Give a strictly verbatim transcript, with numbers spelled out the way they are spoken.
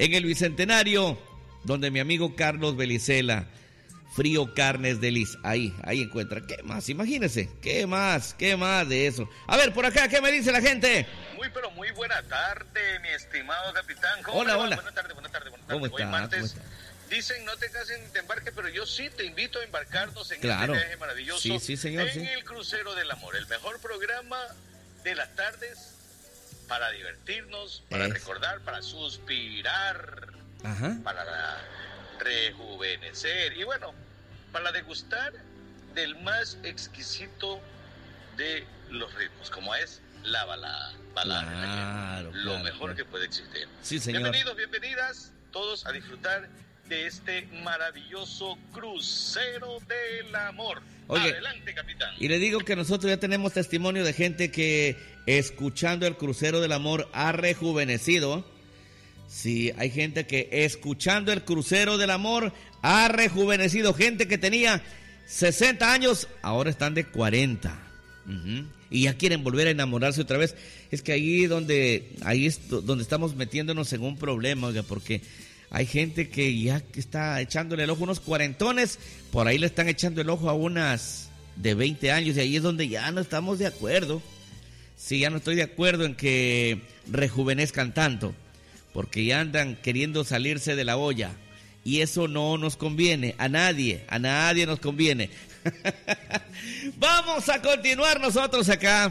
en el Bicentenario, donde mi amigo Carlos Belicela, Frío Carnes de Liz, ahí, ahí encuentra. ¿Qué más? Imagínense, ¿qué más? ¿Qué más de eso? A ver, por acá, ¿qué me dice la gente? Muy, pero muy buena tarde, mi estimado capitán. ¿Cómo hola, hola. Buena tarde, buena tarde, buena tarde. ¿Cómo está? Hoy martes, ¿Cómo está? Dicen no te cases ni te embarques, pero yo sí te invito a embarcarnos en claro. este viaje maravilloso. Sí, sí, señor, en sí. el Crucero del Amor, el mejor programa de las tardes para divertirnos, para es. recordar, para suspirar, Ajá. para rejuvenecer y bueno, para degustar del más exquisito de los ritmos, como es la balada. balada claro, lo claro, mejor claro. que puede existir. Sí, señor. Bienvenidos, bienvenidas todos a disfrutar de este maravilloso Crucero del Amor. Oye, adelante, capitán. Y le digo que nosotros ya tenemos testimonio de gente que escuchando el Crucero del Amor ha rejuvenecido. Sí, hay gente que escuchando el Crucero del Amor ha rejuvenecido. Gente que tenía sesenta años, ahora están de cuarenta. Uh-huh. Y ya quieren volver a enamorarse otra vez. Es que ahí donde, ahí es donde estamos metiéndonos en un problema, oiga, porque hay gente que ya está echándole el ojo a unos cuarentones, por ahí le están echando el ojo a unas de veinte años, y ahí es donde ya no estamos de acuerdo. Sí, ya no estoy de acuerdo en que rejuvenezcan tanto, porque ya andan queriendo salirse de la olla, y eso no nos conviene, a nadie, a nadie nos conviene. Vamos a continuar nosotros acá